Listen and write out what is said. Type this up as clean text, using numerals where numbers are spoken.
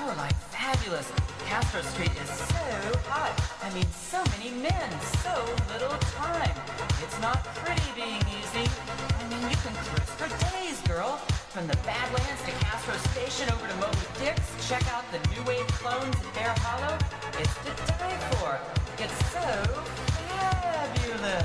Our life fabulous. Castro Street is so hot. I mean, so many men, so little time. It's not pretty being easy. I mean, you can cruise for days, girl. From the Badlands to Castro Station over to Moby Dick's. Check out the New Wave clones at Bear Hollow. It's to die for. It's so fabulous.